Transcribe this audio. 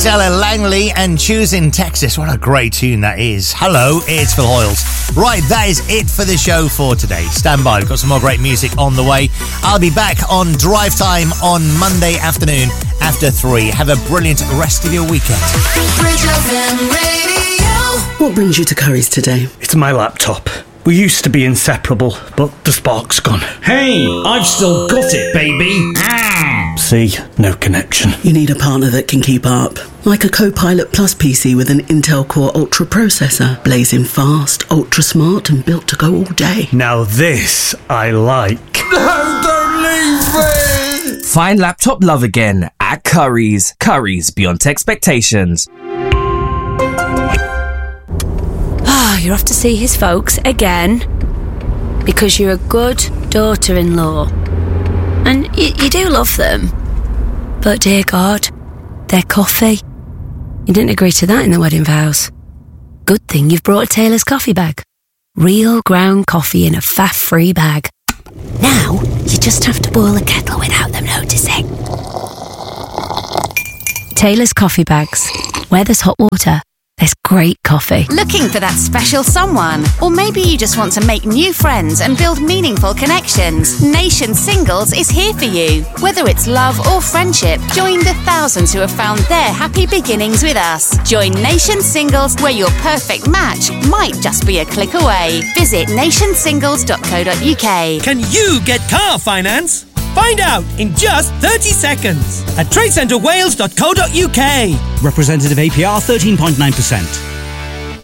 It's Ella Langley and Choosing Texas. What a great tune that is. Hello, it's Phil Hoyles. Right, that is it for the show for today. Stand by, we've got some more great music on the way. I'll be back on Drive Time on Monday afternoon after 3. Have a brilliant rest of your weekend. Bridge FM Radio. What brings you to Curry's today? It's my laptop. We used to be inseparable, but the spark's gone. Hey, I've still got it, baby. See, no connection. You need a partner that can keep up. Like a Copilot Plus PC with an Intel Core Ultra processor. Blazing fast, ultra smart and built to go all day. Now this I like. No, don't leave me! Find laptop love again at Curry's. Curry's beyond expectations. You're off to see his folks again because you're a good daughter-in-law and you do love them, but dear God, their coffee, you didn't agree to that in the wedding vows. Good thing you've brought a Taylor's coffee bag. Real ground coffee in a faff-free bag. Now you just have to boil the kettle without them noticing. Taylor's coffee bags. Where there's hot water, there's great coffee. Looking for that special someone? Or maybe you just want to make new friends and build meaningful connections. Nation Singles is here for you. Whether it's love or friendship, join the thousands who have found their happy beginnings with us. Join Nation Singles, where your perfect match might just be a click away. Visit nationsingles.co.uk. Can you get car finance? Find out in just 30 seconds at tradecentrewales.co.uk. Representative APR 13.9%.